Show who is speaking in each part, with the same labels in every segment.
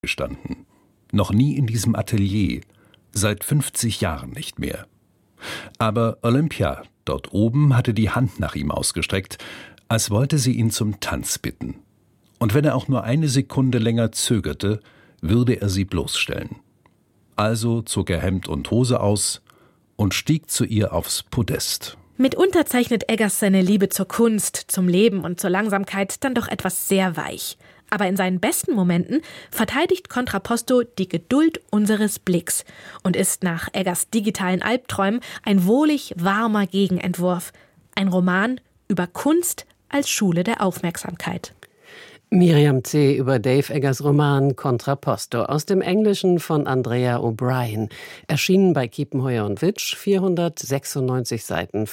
Speaker 1: gestanden. Noch nie in diesem Atelier, seit 50 Jahren nicht mehr. Aber Olympia, dort oben, hatte die Hand nach ihm ausgestreckt, als wollte sie ihn zum Tanz bitten. Und wenn er auch nur eine Sekunde länger zögerte, würde er sie bloßstellen. Also zog er Hemd und Hose aus und stieg zu ihr aufs Podest.
Speaker 2: Mitunter zeichnet Eggers seine Liebe zur Kunst, zum Leben und zur Langsamkeit dann doch etwas sehr weich. Aber in seinen besten Momenten verteidigt Contrapposto die Geduld unseres Blicks und ist nach Eggers digitalen Albträumen ein wohlig warmer Gegenentwurf. Ein Roman über Kunst als Schule der Aufmerksamkeit.
Speaker 3: Miriam C. über Dave Eggers Roman Contrapposto aus dem Englischen von Andrea O'Brien. Erschienen bei Kiepenheuer und Witsch, 496 Seiten,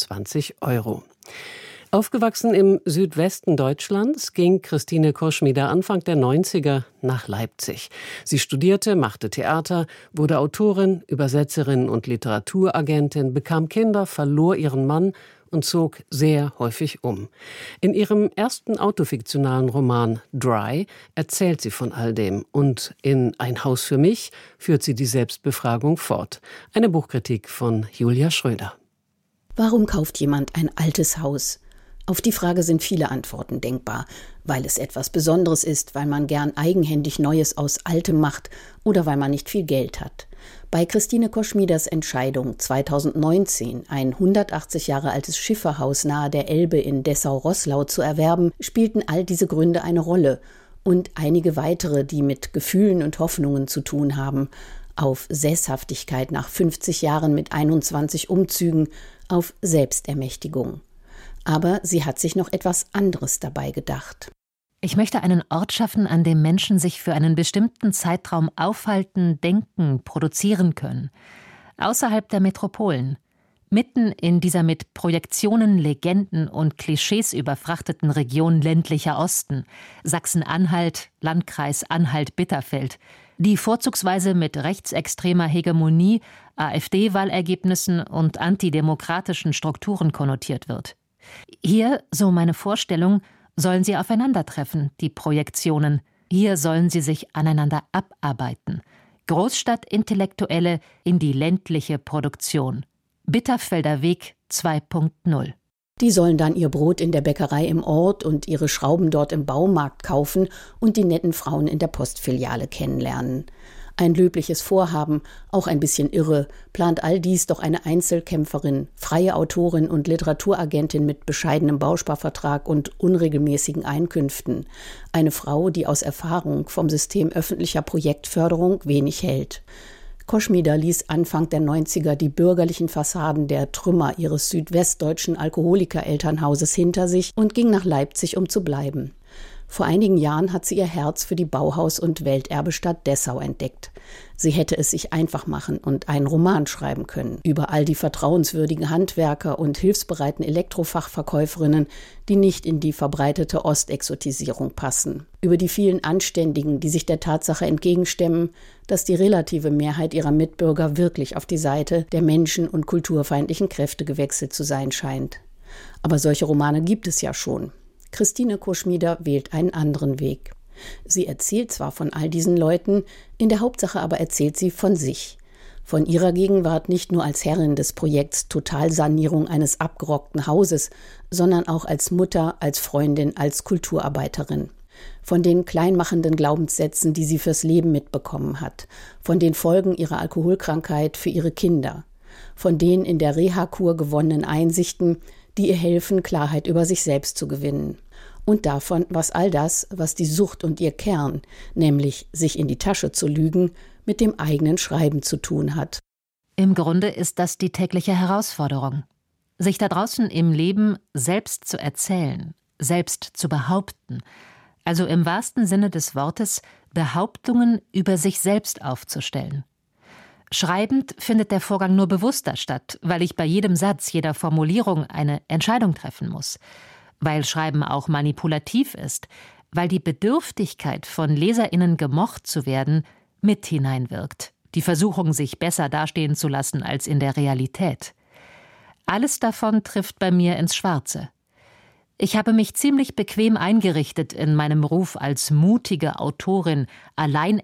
Speaker 3: 25 €. Aufgewachsen im Südwesten Deutschlands ging Christine Koschmider Anfang der 90er nach Leipzig. Sie studierte, machte Theater, wurde Autorin, Übersetzerin und Literaturagentin, bekam Kinder, verlor ihren Mann und zog sehr häufig um. In ihrem ersten autofiktionalen Roman Dry erzählt sie von all dem und in Ein Haus für mich führt sie die Selbstbefragung fort. Eine Buchkritik von Julia Schröder.
Speaker 4: Warum kauft jemand ein altes Haus? Auf die Frage sind viele Antworten denkbar, weil es etwas Besonderes ist, weil man gern eigenhändig Neues aus Altem macht oder weil man nicht viel Geld hat. Bei Christine Koschmiders Entscheidung 2019, ein 180 Jahre altes Schifferhaus nahe der Elbe in Dessau-Roßlau zu erwerben, spielten all diese Gründe eine Rolle und einige weitere, die mit Gefühlen und Hoffnungen zu tun haben. Auf Sesshaftigkeit nach 50 Jahren mit 21 Umzügen, auf Selbstermächtigung. Aber sie hat sich noch etwas anderes dabei gedacht.
Speaker 5: Ich möchte einen Ort schaffen, an dem Menschen sich für einen bestimmten Zeitraum aufhalten, denken, produzieren können. Außerhalb der Metropolen. Mitten in dieser mit Projektionen, Legenden und Klischees überfrachteten Region ländlicher Osten. Sachsen-Anhalt, Landkreis Anhalt-Bitterfeld. Die vorzugsweise mit rechtsextremer Hegemonie, AfD-Wahlergebnissen und antidemokratischen Strukturen konnotiert wird. Hier, so meine Vorstellung, sollen sie aufeinandertreffen, die Projektionen. Hier sollen sie sich aneinander abarbeiten. Großstadtintellektuelle in die ländliche Produktion. Bitterfelder Weg 2.0.
Speaker 4: Die sollen dann ihr Brot in der Bäckerei im Ort und ihre Schrauben dort im Baumarkt kaufen und die netten Frauen in der Postfiliale kennenlernen. Ein löbliches Vorhaben, auch ein bisschen irre, plant all dies doch eine Einzelkämpferin, freie Autorin und Literaturagentin mit bescheidenem Bausparvertrag und unregelmäßigen Einkünften. Eine Frau, die aus Erfahrung vom System öffentlicher Projektförderung wenig hält. Koschmider ließ Anfang der 90er die bürgerlichen Fassaden der Trümmer ihres südwestdeutschen Alkoholikerelternhauses hinter sich und ging nach Leipzig, um zu bleiben. Vor einigen Jahren hat sie ihr Herz für die Bauhaus- und Welterbestadt Dessau entdeckt. Sie hätte es sich einfach machen und einen Roman schreiben können über all die vertrauenswürdigen Handwerker und hilfsbereiten Elektrofachverkäuferinnen, die nicht in die verbreitete Ostexotisierung passen. Über die vielen Anständigen, die sich der Tatsache entgegenstemmen, dass die relative Mehrheit ihrer Mitbürger wirklich auf die Seite der menschen- und kulturfeindlichen Kräfte gewechselt zu sein scheint. Aber solche Romane gibt es ja schon. Christine Koschmider wählt einen anderen Weg. Sie erzählt zwar von all diesen Leuten, in der Hauptsache aber erzählt sie von sich. Von ihrer Gegenwart nicht nur als Herrin des Projekts Totalsanierung eines abgerockten Hauses, sondern auch als Mutter, als Freundin, als Kulturarbeiterin. Von den kleinmachenden Glaubenssätzen, die sie fürs Leben mitbekommen hat. Von den Folgen ihrer Alkoholkrankheit für ihre Kinder. Von den in der Reha-Kur gewonnenen Einsichten, die ihr helfen, Klarheit über sich selbst zu gewinnen. Und davon, was all das, was die Sucht und ihr Kern, nämlich sich in die Tasche zu lügen, mit dem eigenen Schreiben zu tun hat.
Speaker 5: Im Grunde ist das die tägliche Herausforderung. Sich da draußen im Leben selbst zu erzählen, selbst zu behaupten. Also im wahrsten Sinne des Wortes Behauptungen über sich selbst aufzustellen. Schreibend findet der Vorgang nur bewusster statt, weil ich bei jedem Satz, jeder Formulierung eine Entscheidung treffen muss. Weil Schreiben auch manipulativ ist, weil die Bedürftigkeit, von LeserInnen gemocht zu werden, mit hineinwirkt. Die Versuchung, sich besser dastehen zu lassen als in der Realität. Alles davon trifft bei mir ins Schwarze. Ich habe mich ziemlich bequem eingerichtet in meinem Ruf als mutige Autorin, allein